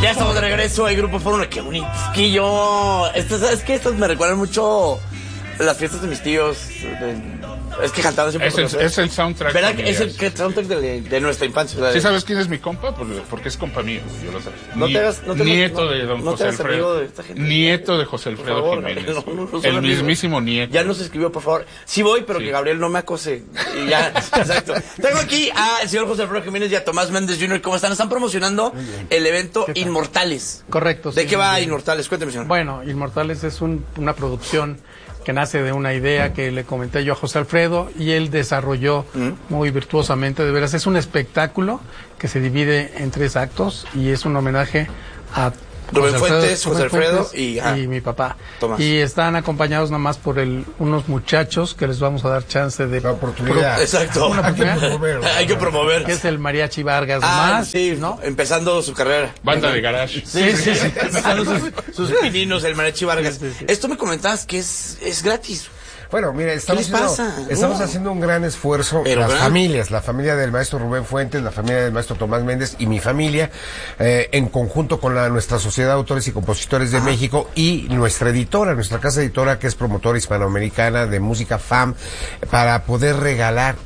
Ya estamos de regreso, hay Grupo Fórmula, qué bonito. Que yo, ¿sabes qué? Estos me recuerdan mucho las fiestas de mis tíos. Es que cantaban siempre. Es el soundtrack. ¿Verdad que es el soundtrack de nuestra infancia? ¿Sí sabes quién es mi compa? Porque es compa mío. Yo lo sé. Nieto de don José Alfredo. Nieto de José Alfredo Jiménez. El mismísimo nieto. Ya nos escribió, por favor. Sí voy, pero que Gabriel no me acose. Y ya, exacto. Tengo aquí al señor José Alfredo Jiménez y a Tomás Méndez Jr. ¿Cómo están? Están promocionando el evento Inmortales. Correcto. ¿De qué va Inmortales? Cuénteme, señor. Bueno, Inmortales es una producción que nace de una idea que le comenté yo a José Alfredo y él desarrolló muy virtuosamente. De veras, es un espectáculo que se divide en 3 actos y es un homenaje a Rubén Fuentes, José Alfredo y mi papá. Tomás. Y están acompañados nomás por unos muchachos que les vamos a dar chance de... La oportunidad. Exacto. Hay que promover. Que es el Mariachi Vargas más, sí, ¿no? Empezando su carrera. Banda de garage. Sí. Empezando sus pininos, el Mariachi Vargas. Sí. Esto me comentabas que es gratis. Bueno, mira, estamos haciendo un gran esfuerzo, familias, la familia del maestro Rubén Fuentes, la familia del maestro Tomás Méndez y mi familia, en conjunto con nuestra Sociedad de Autores y Compositores de México y nuestra editora, nuestra casa editora, que es promotora hispanoamericana de música FAM, para poder regalar